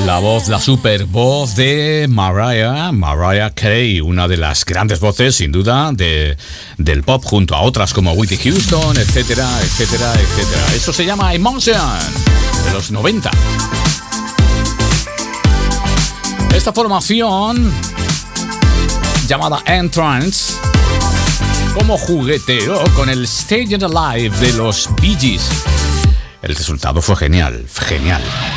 La voz, la super voz de Mariah Carey, una de las grandes voces, sin duda, del pop, junto a otras como Whitney Houston, etcétera, etcétera, etcétera. Eso se llama Emotion, de los 90. Esta formación, llamada Entrance, como jugueteó con el Staying Alive de los Bee Gees. El resultado fue genial, genial.